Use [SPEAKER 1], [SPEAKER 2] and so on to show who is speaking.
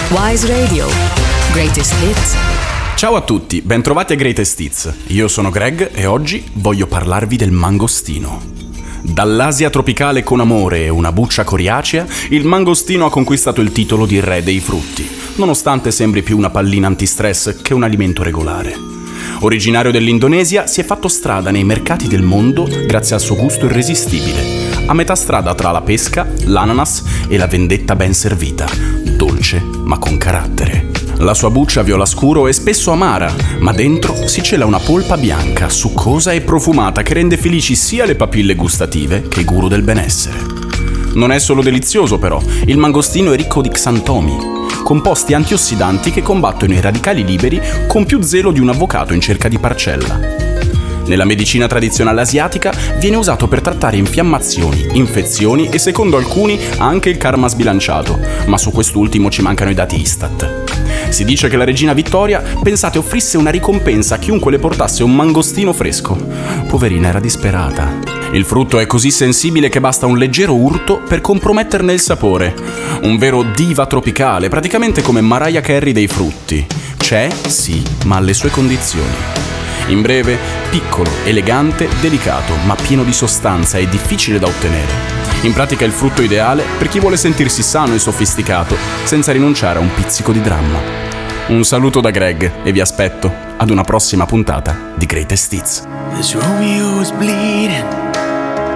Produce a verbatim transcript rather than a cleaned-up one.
[SPEAKER 1] Wise Radio. Greatest Hits.
[SPEAKER 2] Ciao a tutti, bentrovati a Greatest Hits. Io sono Greg e oggi voglio parlarvi del mangostino. Dall'Asia tropicale con amore e una buccia coriacea, il mangostino ha conquistato il titolo di re dei frutti, nonostante sembri più una pallina antistress che un alimento regolare. Originario dell'Indonesia, si è fatto strada nei mercati del mondo grazie al suo gusto irresistibile, a metà strada tra la pesca, l'ananas e la vendetta ben servita, dolce ma con carattere. La sua buccia viola scuro è spesso amara, ma dentro si cela una polpa bianca, succosa e profumata che rende felici sia le papille gustative che i guru del benessere. Non è solo delizioso però, il mangostino è ricco di xantomi, composti antiossidanti che combattono i radicali liberi con più zelo di un avvocato in cerca di parcella. Nella medicina tradizionale asiatica viene usato per trattare infiammazioni, infezioni e secondo alcuni anche il karma sbilanciato, ma su quest'ultimo ci mancano i dati Istat. Si dice che la regina Vittoria, pensate, offrisse una ricompensa a chiunque le portasse un mangostino fresco. Poverina, era disperata. Il frutto è così sensibile che basta un leggero urto per comprometterne il sapore. Un vero diva tropicale, praticamente come Mariah Carey dei frutti. C'è, sì, ma alle sue condizioni. In breve, piccolo, elegante, delicato, ma pieno di sostanza e difficile da ottenere. In pratica è il frutto ideale per chi vuole sentirsi sano e sofisticato, senza rinunciare a un pizzico di dramma. Un saluto da Greg e vi aspetto ad una prossima puntata di Greatest Hits.
[SPEAKER 3] This Romeo is bleeding.